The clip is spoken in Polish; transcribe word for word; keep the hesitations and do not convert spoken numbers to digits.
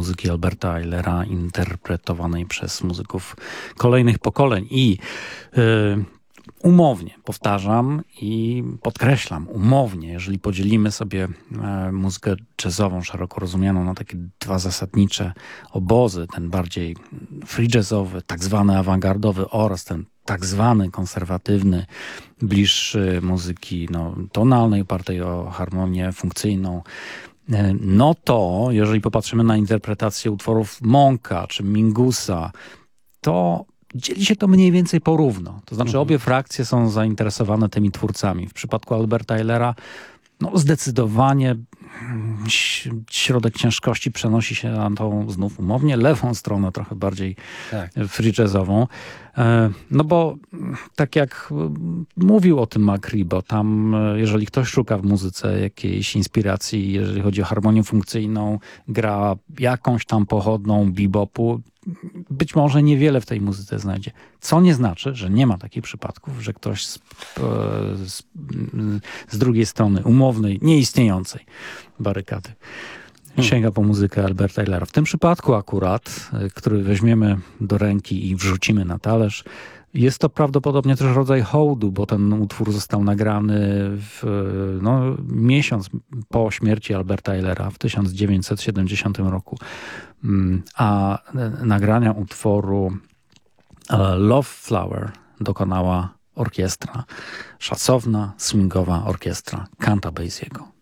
muzyki Alberta Eilera interpretowanej przez muzyków kolejnych pokoleń. I yy, umownie, powtarzam i podkreślam, umownie, jeżeli podzielimy sobie e, muzykę jazzową, szeroko rozumianą, na takie dwa zasadnicze obozy, ten bardziej free jazzowy, tak zwany awangardowy oraz ten tak zwany konserwatywny, bliższy muzyki no, tonalnej, opartej o harmonię funkcyjną, e, no to jeżeli popatrzymy na interpretację utworów Monka czy Mingusa, to dzieli się to mniej więcej porówno. To znaczy obie frakcje są zainteresowane tymi twórcami. W przypadku Alberta Eilera no zdecydowanie środek ciężkości przenosi się na tą znów umownie lewą stronę, trochę bardziej tak. free jazzową. No bo tak jak mówił o tym Macri, bo tam jeżeli ktoś szuka w muzyce jakiejś inspiracji, jeżeli chodzi o harmonię funkcyjną, gra jakąś tam pochodną bebopu, być może niewiele w tej muzyce znajdzie. Co nie znaczy, że nie ma takich przypadków, że ktoś z, z, z drugiej strony umownej, nieistniejącej barykady sięga po muzykę Alberta Eilera. W tym przypadku akurat, który weźmiemy do ręki i wrzucimy na talerz, jest to prawdopodobnie też rodzaj hołdu, bo ten utwór został nagrany w, no, miesiąc po śmierci Alberta Eilera w tysiąc dziewięćset siedemdziesiątym roku. A nagrania utworu Love Flower dokonała orkiestra, szacowna, swingowa orkiestra Count Basiego.